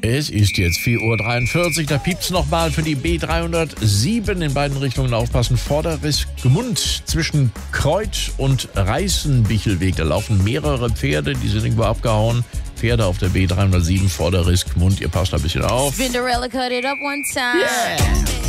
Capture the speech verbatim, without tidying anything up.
Es ist jetzt vier Uhr dreiundvierzig, da piept's nochmal für die B dreihundertsieben in beiden Richtungen aufpassen. Vorderriss Gmund zwischen Kreuth und Reißenbichelweg. Da laufen mehrere Pferde, die sind irgendwo abgehauen. Pferde auf der B dreihundertsieben, Vorderriss Gmund, ihr passt ein bisschen auf. Cinderella cut it up one time. Yeah.